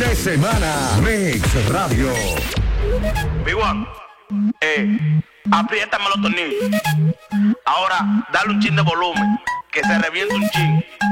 de semana. Mix Radio. Biguan, apriétame los tornillos. Ahora, dale un chin de volumen, que se reviente un chin.